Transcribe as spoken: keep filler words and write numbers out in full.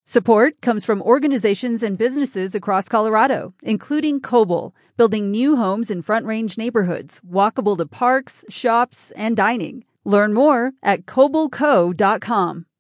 Support comes from organizations and businesses across Colorado, including Koble, building new homes in Front Range neighborhoods, walkable to parks, shops, and dining. Learn more at koble co dot com.